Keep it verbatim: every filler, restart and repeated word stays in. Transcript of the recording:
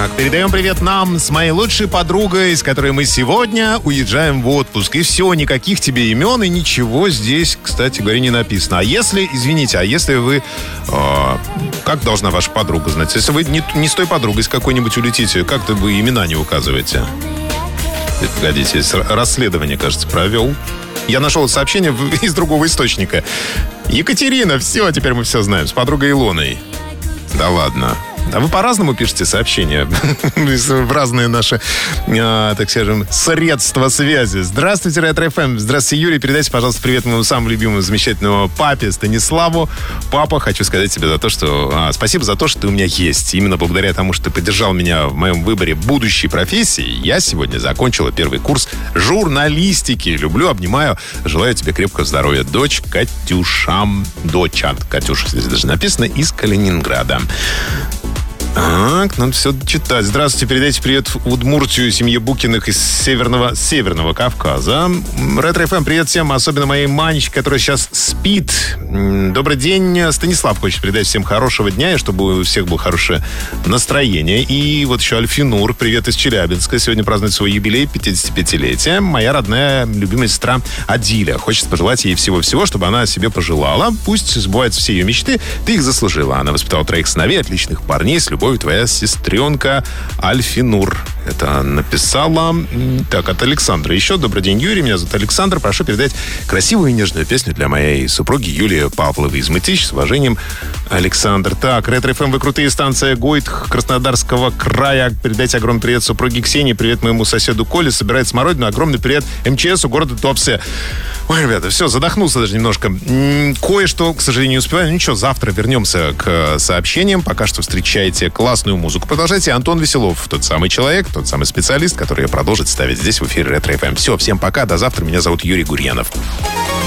Так, передаем привет нам с моей лучшей подругой, с которой мы сегодня уезжаем в отпуск. И все, никаких тебе имен и ничего здесь, кстати говоря, не написано. А если, извините, а если вы... Э, как должна ваша подруга знать? Если вы не, не с той подругой, с какой-нибудь улетите, как-то вы имена не указываете? Погодите, расследование, кажется, провел. Я нашел сообщение из другого источника. Екатерина, все, теперь мы все знаем. С подругой Илоной. Да ладно. А вы по-разному пишете сообщения в разные наши, а, так скажем, средства связи. Здравствуйте, Ретро-эф эм. Здравствуйте, Юрий. Передайте, пожалуйста, привет моему самому любимому, замечательному папе Станиславу. Папа, хочу сказать тебе за то, что... А, спасибо за то, что ты у меня есть. Именно благодаря тому, что ты поддержал меня в моем выборе будущей профессии, я сегодня закончила первый курс журналистики. Люблю, обнимаю. Желаю тебе крепкого здоровья. Дочь Катюша. Доча. Катюша здесь даже написано. Из Калининграда. Так, надо все читать. Здравствуйте, передайте привет в Удмуртию, семье Букиных из Северного, Северного Кавказа. Ретро-эф эм, привет всем, особенно моей Манечке, которая сейчас спит. Добрый день. Станислав хочет передать всем хорошего дня, и чтобы у всех было хорошее настроение. И вот еще Альфинур, привет из Челябинска. Сегодня празднует свой юбилей, пятидесятипятилетие. Моя родная, любимая сестра Адиля. Хочет пожелать ей всего-всего, чтобы она себе пожелала. Пусть сбываются все ее мечты. Ты их заслужила. Она воспитала троих сыновей, отличных парней, с любовью, твоя сестренка Альфинур. Это написала... Так, от Александра. Еще добрый день, Юрий. Меня зовут Александр. Прошу передать красивую и нежную песню для моей супруги Юлии Павловой из Мытищ. С уважением, Александр. Так, Ретро-эф эм, вы крутые, станция Гойт Краснодарского края. Передайте огромный привет супруге Ксении. Привет моему соседу Коле. Собирает смородину. Огромный привет эм че эсу города Туапсе. Ой, ребята, все, задохнулся даже немножко. Кое-что, к сожалению, не успеваю. Ничего, завтра вернемся к сообщениям. Пока что встречайте классную музыку. Продолжайте. Антон Веселов, тот самый человек, тот самый специалист, который продолжит ставить здесь в эфире Ретро-эф эм. Все, всем пока, до завтра. Меня зовут Юрий Гурьянов.